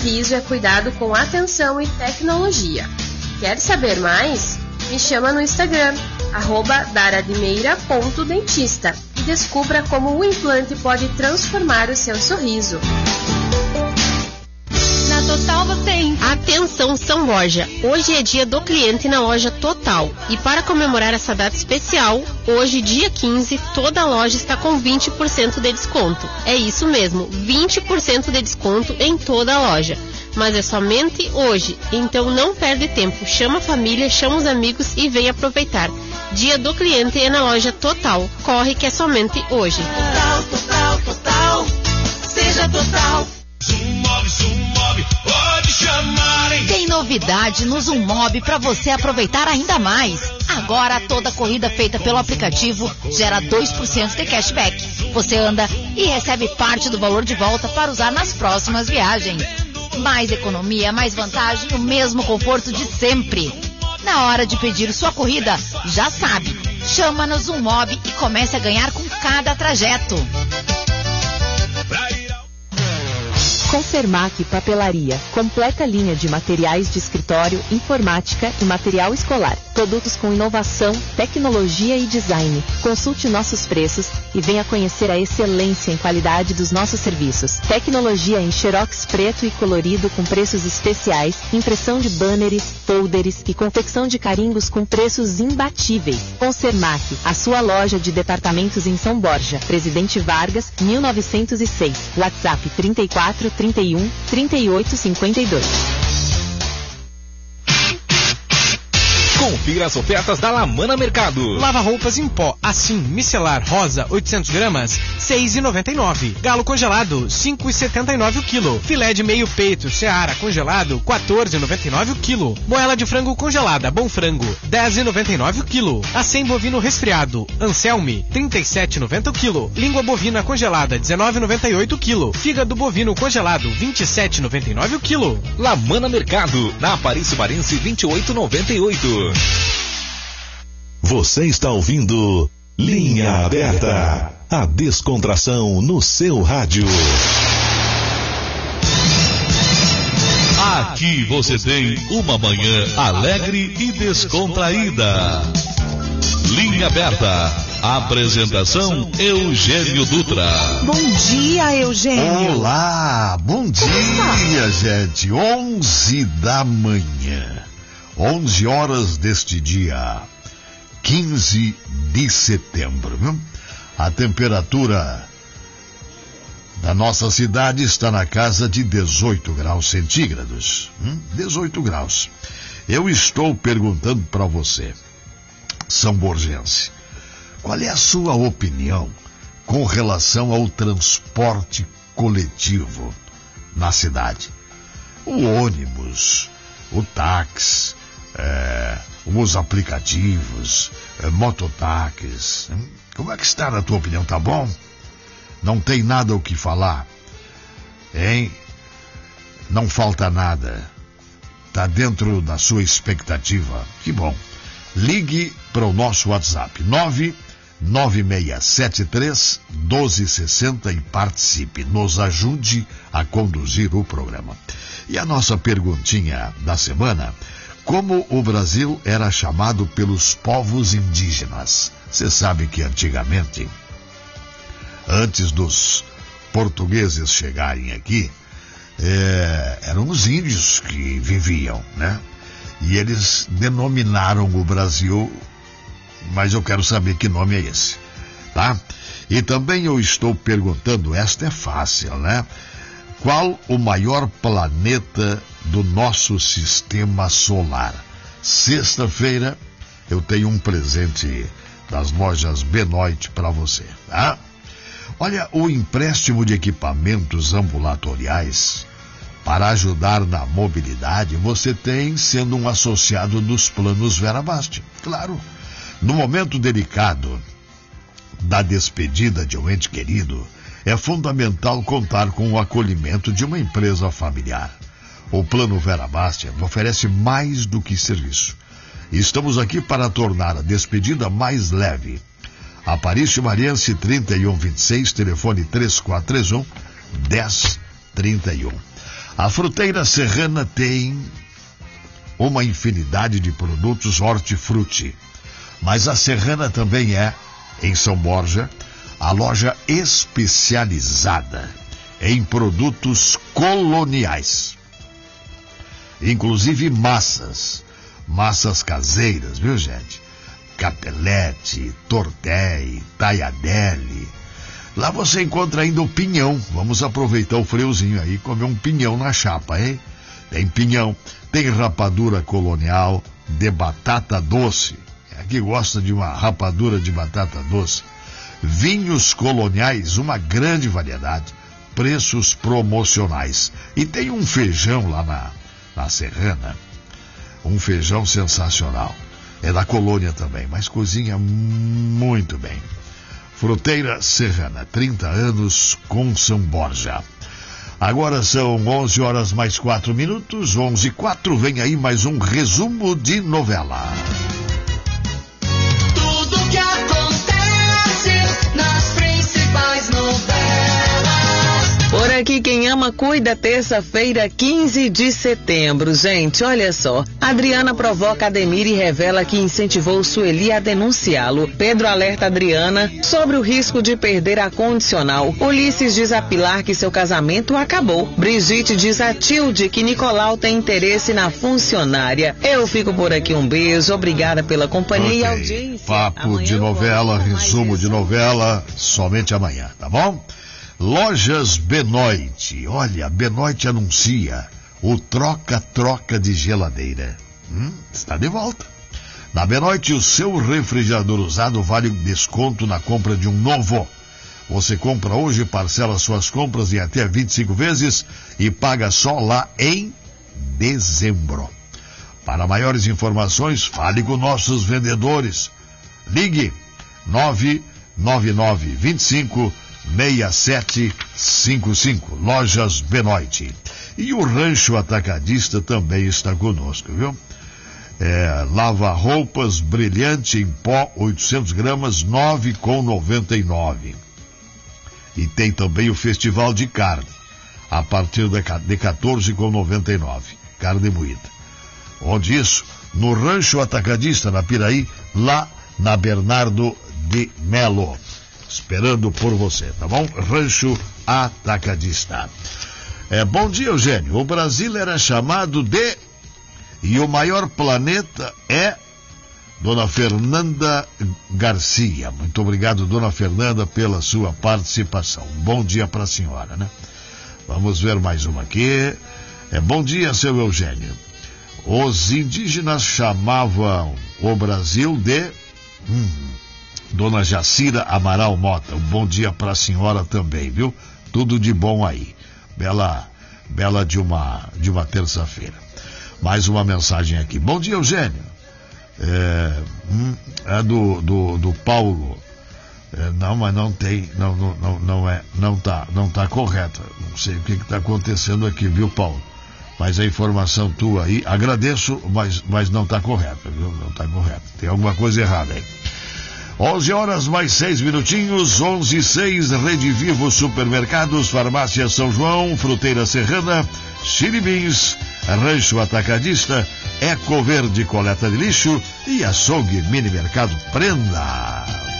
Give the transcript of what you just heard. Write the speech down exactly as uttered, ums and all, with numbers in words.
sorriso é cuidado com atenção e tecnologia. Quer saber mais? Me chama no Instagram, arroba daradimeira ponto dentista, e descubra como o implante pode transformar o seu sorriso. Na Total você encontra... Atenção São Borja, hoje é dia do cliente na loja Total. E para comemorar essa data especial, hoje, dia quinze, toda a loja está com vinte por cento de desconto. É isso mesmo, vinte por cento de desconto em toda a loja. Mas é somente hoje, então não perde tempo. Chama a família, chama os amigos e vem aproveitar. Dia do cliente é na loja Total. Corre que é somente hoje. Total, total, total. Seja Total. Zummob, Zummob, pode chamar, hein? Tem novidade no Zummob para você aproveitar ainda mais. Agora toda corrida feita pelo aplicativo gera dois por cento de cashback. Você anda e recebe parte do valor de volta para usar nas próximas viagens. Mais economia, mais vantagem, o mesmo conforto de sempre. Na hora de pedir sua corrida, já sabe, chama no Zummob e comece a ganhar com cada trajeto. Confermac Papelaria, completa linha de materiais de escritório, informática e material escolar. Produtos com inovação, tecnologia e design. Consulte nossos preços e venha conhecer a excelência em qualidade dos nossos serviços. Tecnologia em xerox preto e colorido com preços especiais, impressão de banners, folders e confecção de carimbos com preços imbatíveis. Concermac, a sua loja de departamentos em São Borja. Presidente Vargas, mil novecentos e seis. WhatsApp trinta e quatro, trinta e um, trinta e oito, cinquenta e dois. Confira as ofertas da Lamana Mercado. Lava roupas em pó, assim, micelar rosa, oitocentos gramas, seis reais e noventa e nove centavos. Galo congelado, cinco reais e setenta e nove centavos o quilo. Filé de meio peito, Seara congelado, quatorze reais e noventa e nove centavos o quilo. Moela de frango congelada, Bom Frango, dez reais e noventa e nove centavos o quilo. Acém bovino resfriado, Anselme, trinta e sete reais e noventa centavos o quilo. Língua bovina congelada, dezenove reais e noventa e oito centavos o quilo. Fígado bovino congelado, vinte e sete reais e noventa e nove centavos o quilo. Lamana Mercado, na Aparício Marense vinte e oito reais e noventa e oito centavos. Você está ouvindo Linha Aberta, a descontração no seu rádio. Aqui você tem uma manhã alegre e descontraída. Linha Aberta. Apresentação Eugênio Dutra. Bom dia, Eugênio. Olá, bom dia, gente. onze da manhã. onze horas deste dia quinze de setembro. Viu? A temperatura da nossa cidade está na casa de dezoito graus centígrados. Hum? dezoito graus. Eu estou perguntando para você, São Borgense, qual é a sua opinião com relação ao transporte coletivo na cidade? O ônibus, o táxi, é, os aplicativos, é, mototáxis. Como é que está na tua opinião? Tá bom? Não tem nada o que falar? Hein? Não falta nada. Tá dentro da sua expectativa? Que bom. Ligue para o nosso WhatsApp nove nove seis sete três um dois seis zero e participe. Nos ajude a conduzir o programa. E a nossa perguntinha da semana: como o Brasil era chamado pelos povos indígenas? Você sabe que antigamente, antes dos portugueses chegarem aqui, é, eram os índios que viviam, né? E eles denominaram o Brasil, mas eu quero saber que nome é esse, tá? E também eu estou perguntando, esta é fácil, né? Qual o maior planeta do nosso sistema solar? Sexta-feira eu tenho um presente das lojas Benoit para você, tá? Olha, o empréstimo de equipamentos ambulatoriais para ajudar na mobilidade você tem sendo um associado dos planos Verabast. Claro, no momento delicado da despedida de um ente querido, é fundamental contar com o acolhimento de uma empresa familiar. O Plano Verabast oferece mais do que serviço. Estamos aqui para tornar a despedida mais leve. Aparício Marense trinta e um vinte e seis, telefone três quatro três um, um zero três um. A Fruteira Serrana tem uma infinidade de produtos hortifruti, mas a Serrana também é, em São Borja, a loja especializada em produtos coloniais, inclusive massas, massas caseiras, viu, gente? Capelete, tortelli, taiadelli. Lá você encontra ainda o pinhão. Vamos aproveitar o friozinho aí e comer um pinhão na chapa, hein? Tem pinhão, tem rapadura colonial de batata doce. É que gosta de uma rapadura de batata doce. Vinhos coloniais, uma grande variedade. Preços promocionais. E tem um feijão lá na, na Serrana. Um feijão sensacional. É da colônia também, mas cozinha muito bem. Fruteira Serrana, trinta anos com São Borja. Agora são onze horas mais quatro minutos, onze e quatro, vem aí mais um resumo de novela. Tudo que acontece nas principais novelas. Por aqui quem ama cuida, terça-feira, quinze de setembro. Gente, olha só. Adriana provoca Ademir e revela que incentivou Sueli a denunciá-lo. Pedro alerta Adriana sobre o risco de perder a condicional. Ulisses diz a Pilar que seu casamento acabou. Brigitte diz a Tilde que Nicolau tem interesse na funcionária. Eu fico por aqui, um beijo, obrigada pela companhia okay. e audiência. Papo amanhã de novela, resumo de novela, somente amanhã, tá bom? Lojas Benoit. Olha, Benoit anuncia o troca-troca de geladeira. Hum, está de volta. Na Benoit, o seu refrigerador usado vale desconto na compra de um novo. Você compra hoje, parcela suas compras em até vinte e cinco vezes e paga só lá em dezembro. Para maiores informações, fale com nossos vendedores. Ligue nove nove nove dois cinco seis sete cinco cinco. Lojas Benoit. E o Rancho Atacadista também está conosco, viu? É, lava roupas brilhante em pó, oitocentos gramas, nove reais e noventa e nove centavos. E tem também o Festival de Carne, a partir de quatorze reais e noventa e nove centavos. Carne moída. Onde isso? No Rancho Atacadista, na Piraí, lá na Bernardo de Melo. Esperando por você, tá bom? Rancho Atacadista. É, bom dia, Eugênio. O Brasil era chamado de... E o maior planeta é... Dona Fernanda Garcia. Muito obrigado, Dona Fernanda, pela sua participação. Bom dia para a senhora, né? Vamos ver mais uma aqui. É, bom dia, seu Eugênio. Os indígenas chamavam o Brasil de... Hum, Dona Jacira Amaral Mota. Um bom dia para a senhora também, viu? Tudo de bom aí. Bela, bela de uma, de uma terça-feira. Mais uma mensagem aqui. Bom dia, Eugênio. É, hum, é do, do, do Paulo. É, não, mas não tem, não, não, não, não é, não tá, não tá correta. Não sei o que está acontecendo aqui, viu, Paulo? Mas a informação tua aí, agradeço, mas, mas não está correta, viu? Não está correta. Tem alguma coisa errada aí. onze horas mais seis minutinhos, onze e seis, Rede Vivo Supermercados, Farmácia São João, Fruteira Serrana, Chili Beans, Rancho Atacadista, Eco Verde Coleta de Lixo e Açougue Mini Mercado Prenda.